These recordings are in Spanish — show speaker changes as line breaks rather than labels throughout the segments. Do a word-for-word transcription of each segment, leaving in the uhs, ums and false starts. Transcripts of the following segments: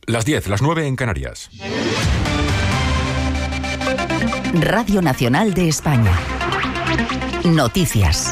Las diez, las nueve en Canarias.
Radio Nacional de España. Noticias.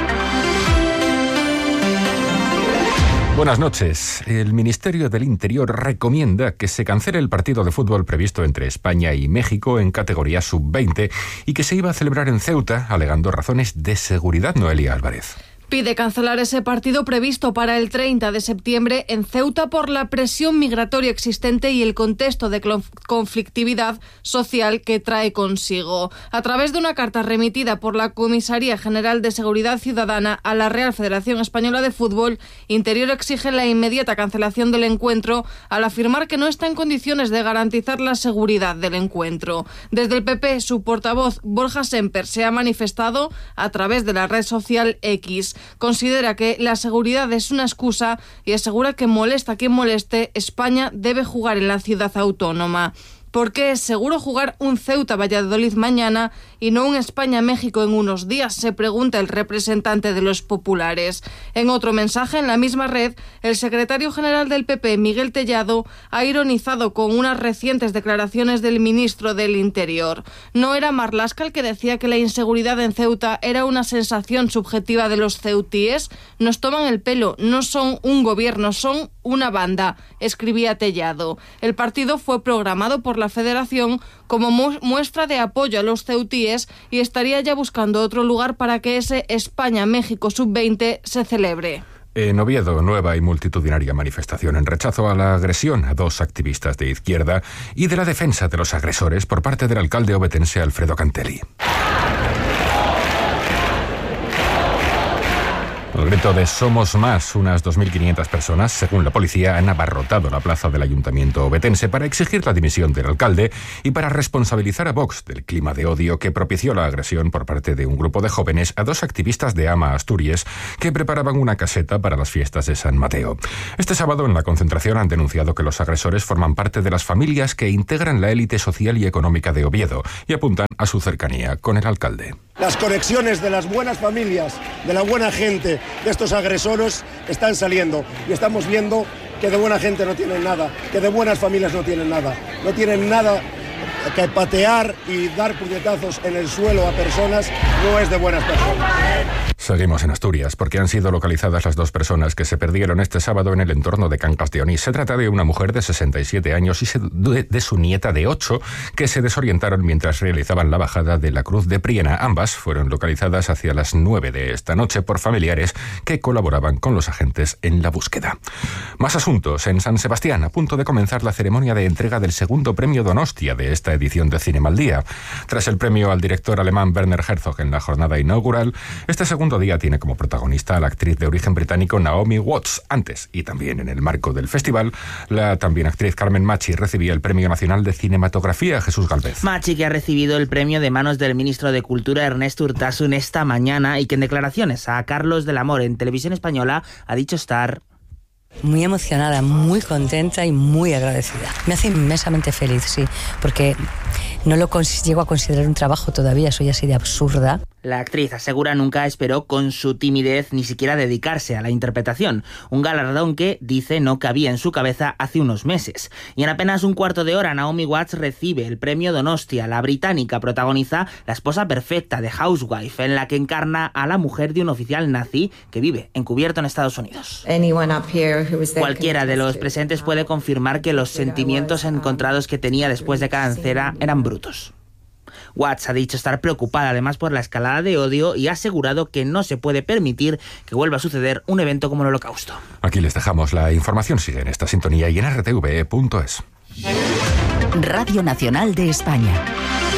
Buenas noches. El Ministerio del Interior recomienda que se cancele el partido de fútbol previsto entre España y México en categoría sub veinte y que se iba a celebrar en Ceuta, alegando razones de seguridad. Noelia Álvarez.
Pide cancelar ese partido previsto para el treinta de septiembre en Ceuta por la presión migratoria existente y el contexto de conflictividad social que trae consigo. A través de una carta remitida por la Comisaría General de Seguridad Ciudadana a la Real Federación Española de Fútbol, Interior exige la inmediata cancelación del encuentro al afirmar que no está en condiciones de garantizar la seguridad del encuentro. Desde el P P, su portavoz Borja Semper se ha manifestado a través de la red social X. Considera que la seguridad es una excusa y asegura que molesta a quien moleste, España debe jugar en la ciudad autónoma. ¿Por qué es seguro jugar un Ceuta-Valladolid mañana y no un España-México en unos días?, se pregunta el representante de los populares. En otro mensaje en la misma red, el secretario general del P P, Miguel Tellado, ha ironizado con unas recientes declaraciones del ministro del Interior. No era Marlaska el que decía que la inseguridad en Ceuta era una sensación subjetiva de los ceutíes. Nos toman el pelo, no son un gobierno, son una banda, escribía Tellado. El partido fue programado por la Federación como mu- muestra de apoyo a los ceutíes y estaría ya buscando otro lugar para que ese España-México sub veinte se celebre.
En Oviedo, nueva y multitudinaria manifestación en rechazo a la agresión a dos activistas de izquierda y de la defensa de los agresores por parte del alcalde ovetense Alfredo Cantelli. El grito de Somos Más, unas dos mil quinientas personas, según la policía, han abarrotado la plaza del ayuntamiento ovetense para exigir la dimisión del alcalde y para responsabilizar a Vox del clima de odio que propició la agresión por parte de un grupo de jóvenes a dos activistas de Ama Asturias que preparaban una caseta para las fiestas de San Mateo. Este sábado en la concentración han denunciado que los agresores forman parte de las familias que integran la élite social y económica de Oviedo y apuntan a su cercanía con el alcalde.
Las conexiones de las buenas familias, de la buena gente, de estos agresores están saliendo y estamos viendo que de buena gente no tienen nada, que de buenas familias no tienen nada, no tienen nada que patear y dar puñetazos en el suelo a personas no es de buenas personas.
Seguimos en Asturias, porque han sido localizadas las dos personas que se perdieron este sábado en el entorno de Cangas de Onís. Se trata de una mujer de sesenta y siete años y de su nieta de ocho, que se desorientaron mientras realizaban la bajada de la Cruz de Priena. Ambas fueron localizadas hacia las nueve de esta noche por familiares que colaboraban con los agentes en la búsqueda. Más asuntos. En San Sebastián, a punto de comenzar la ceremonia de entrega del segundo premio Donostia de esta edición de Cinema al Día. Tras el premio al director alemán Werner Herzog en la jornada inaugural, este segundo día tiene como protagonista a la actriz de origen británico Naomi Watts. Antes, y también en el marco del festival, la también actriz Carmen Machi recibía el Premio Nacional de Cinematografía. Jesús Galvez.
Machi, que ha recibido el premio de manos del ministro de Cultura Ernesto Urtasun esta mañana y que en declaraciones a Carlos del Amor en Televisión Española ha dicho estar
muy emocionada, muy contenta y muy agradecida. Me hace inmensamente feliz, sí, porque no lo cons- llego a considerar un trabajo todavía, soy así de absurda.
La actriz asegura nunca esperó con su timidez ni siquiera dedicarse a la interpretación, un galardón que, dice, no cabía en su cabeza hace unos meses. Y en apenas un cuarto de hora Naomi Watts recibe el premio Donostia. La británica protagoniza La esposa perfecta de Housewife, en la que encarna a la mujer de un oficial nazi que vive encubierto en Estados Unidos. Cualquiera de los presentes puede confirmar que los sentimientos encontrados que tenía después de cada escena eran brutos. Watts ha dicho estar preocupada además por la escalada de odio y ha asegurado que no se puede permitir que vuelva a suceder un evento como el Holocausto.
Aquí les dejamos la información. Sigue en esta sintonía y en r t v punto es.
Radio Nacional de España.